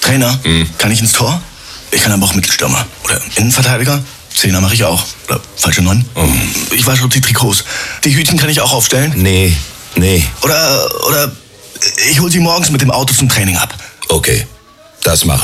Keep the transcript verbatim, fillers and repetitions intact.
Trainer? Hm. Kann ich ins Tor? Ich kann aber auch Mittelstürmer. Oder Innenverteidiger? Zehner mache ich auch. Oder falsche Neun? Oh. Ich wasche die Trikots. Die Hütchen kann ich auch aufstellen? Nee, nee. Oder, oder ich hol sie morgens mit dem Auto zum Training ab. Okay, das machen